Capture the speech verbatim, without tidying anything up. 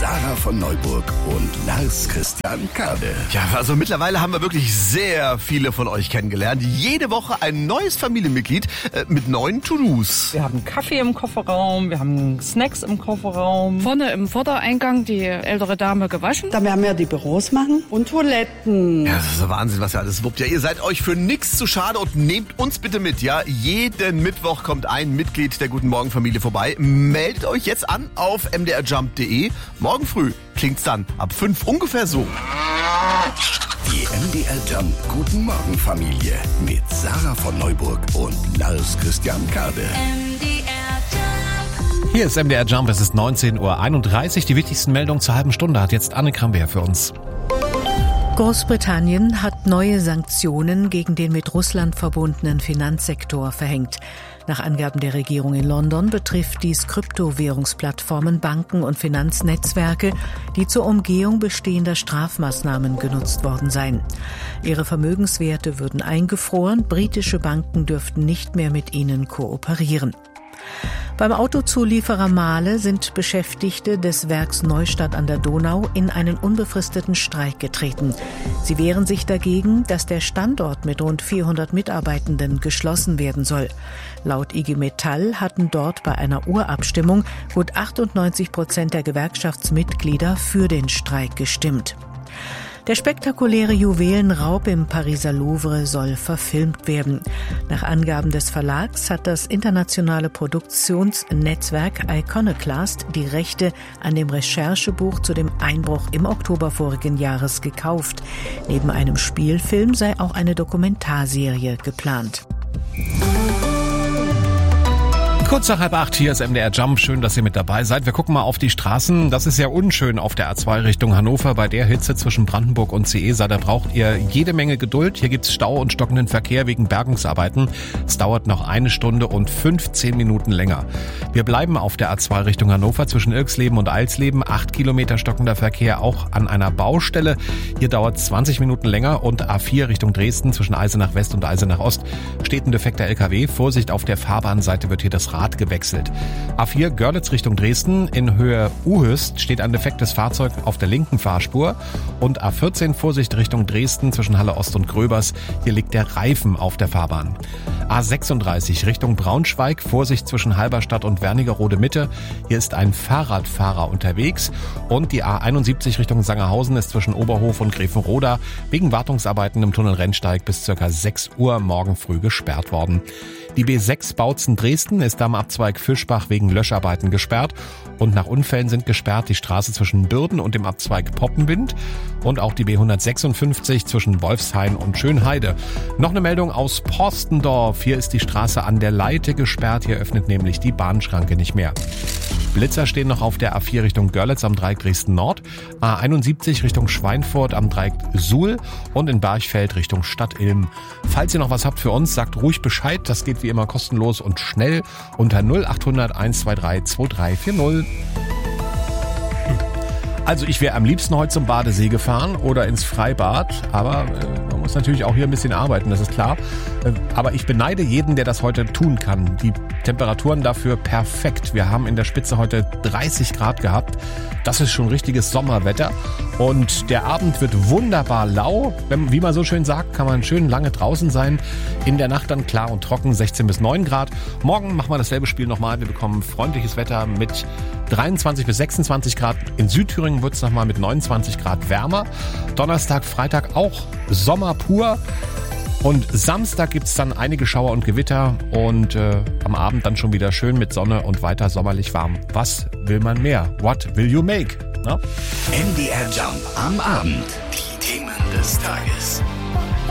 Sarah von Neuburg und Lars Christian Kade. Ja, also mittlerweile haben wir wirklich sehr viele von euch kennengelernt. Jede Woche ein neues Familienmitglied äh, mit neuen To-Dos. Wir haben Kaffee im Kofferraum, wir haben Snacks im Kofferraum. Vorne im Vordereingang die ältere Dame gewaschen. Da werden wir die Büros machen und Toiletten. Ja, das ist Wahnsinn, was ihr alles wuppt. Ja, ihr seid euch für nichts zu schade und nehmt uns bitte mit, ja. Jeden Mittwoch kommt ein Mitglied der Guten Morgen Familie vorbei. Meldet euch jetzt an auf m d r jump punkt d e. Morgen früh klingt's dann ab fünf ungefähr so. Die M D R Jump Guten Morgen Familie mit Sarah von Neuburg und Lars Christian Kade. Hier ist M D R Jump, es ist neunzehn Uhr einunddreißig. Die wichtigsten Meldungen zur halben Stunde hat jetzt Anne Krambeer für uns. Großbritannien hat neue Sanktionen gegen den mit Russland verbundenen Finanzsektor verhängt. Nach Angaben der Regierung in London betrifft dies Kryptowährungsplattformen, Banken und Finanznetzwerke, die zur Umgehung bestehender Strafmaßnahmen genutzt worden seien. Ihre Vermögenswerte würden eingefroren, britische Banken dürften nicht mehr mit ihnen kooperieren. Beim Autozulieferer Mahle sind Beschäftigte des Werks Neustadt an der Donau in einen unbefristeten Streik getreten. Sie wehren sich dagegen, dass der Standort mit rund vierhundert Mitarbeitenden geschlossen werden soll. Laut I G Metall hatten dort bei einer Urabstimmung gut achtundneunzig Prozent der Gewerkschaftsmitglieder für den Streik gestimmt. Der spektakuläre Juwelenraub im Pariser Louvre soll verfilmt werden. Nach Angaben des Verlags hat das internationale Produktionsnetzwerk Iconoclast die Rechte an dem Recherchebuch zu dem Einbruch im Oktober vorigen Jahres gekauft. Neben einem Spielfilm sei auch eine Dokumentarserie geplant. Kurz nach halb acht, hier ist M D R Jump. Schön, dass ihr mit dabei seid. Wir gucken mal auf die Straßen. Das ist ja unschön auf der A zwei Richtung Hannover. Bei der Hitze zwischen Brandenburg und Ciesa, da braucht ihr jede Menge Geduld. Hier gibt's Stau und stockenden Verkehr wegen Bergungsarbeiten. Es dauert noch eine Stunde und fünfzehn Minuten länger. Wir bleiben auf der A zwei Richtung Hannover zwischen Ilksleben und Eilsleben. Acht Kilometer stockender Verkehr auch an einer Baustelle. Hier dauert zwanzig Minuten länger. Und A vier Richtung Dresden zwischen Eisenach West und Eisenach Ost steht ein defekter L K W. Vorsicht, auf der Fahrbahnseite wird hier das Rad gewechselt. A vier Görlitz Richtung Dresden, in Höhe Uhöst steht ein defektes Fahrzeug auf der linken Fahrspur und A vierzehn Vorsicht Richtung Dresden zwischen Halle Ost und Gröbers, hier liegt der Reifen auf der Fahrbahn. A sechsunddreißig Richtung Braunschweig, Vorsicht zwischen Halberstadt und Wernigerode Mitte, hier ist ein Fahrradfahrer unterwegs und die A einundsiebzig Richtung Sangerhausen ist zwischen Oberhof und Grevenroda wegen Wartungsarbeiten im Tunnel Rennsteig bis ca. sechs Uhr morgen früh gesperrt worden. Die B sechs Bautzen-Dresden ist am Abzweig Fischbach wegen Löscharbeiten gesperrt und nach Unfällen sind gesperrt die Straße zwischen Bürden und dem Abzweig Poppenwind und auch die B hundertsechsundfünfzig zwischen Wolfshain und Schönheide. Noch eine Meldung aus Porstendorf. Hier ist die Straße an der Leite gesperrt. Hier öffnet nämlich die Bahnschranke nicht mehr. Blitzer stehen noch auf der A vier Richtung Görlitz am Dreieck Dresden Nord, A einundsiebzig Richtung Schweinfurt am Dreieck Suhl und in Barchfeld Richtung Stadt Ilm. Falls ihr noch was habt für uns, sagt ruhig Bescheid. Das geht wie immer kostenlos und schnell unter null achthundert eins zwei drei zwei drei vier null. Also ich wäre am liebsten heute zum Badesee gefahren oder ins Freibad, aber äh, man muss natürlich auch hier ein bisschen arbeiten, das ist klar. Äh, aber ich beneide jeden, der das heute tun kann. Die Temperaturen dafür perfekt. Wir haben in der Spitze heute dreißig Grad gehabt. Das ist schon richtiges Sommerwetter. Und der Abend wird wunderbar lau. Wenn, wie man so schön sagt, kann man schön lange draußen sein. In der Nacht dann klar und trocken, sechzehn bis neun Grad. Morgen machen wir dasselbe Spiel nochmal. Wir bekommen freundliches Wetter mit dreiundzwanzig bis sechsundzwanzig Grad. In Südthüringen wird es nochmal mit neunundzwanzig Grad wärmer. Donnerstag, Freitag auch Sommer pur. Und Samstag gibt's dann einige Schauer und Gewitter und äh, am Abend dann schon wieder schön mit Sonne und weiter sommerlich warm. Was will man mehr? What will you make? Na? M D R Jump am Abend. Die Themen des Tages.